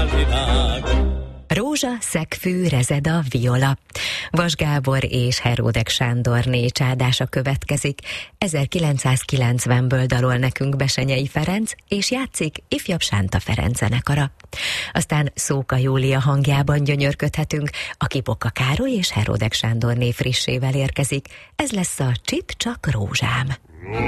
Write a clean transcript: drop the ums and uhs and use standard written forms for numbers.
Rózsa, szegfű, rezeda, viola. Vas Gábor és Heródek Sándorné csádása következik. 1990-ből dalol nekünk Besenyei Ferenc, és játszik ifjabb Sánta Ferenc zenekara. Aztán Szóka Júlia hangjában gyönyörködhetünk, aki Boka Károly és Heródek Sándorné frissével érkezik. Ez lesz a Csit csak rózsám.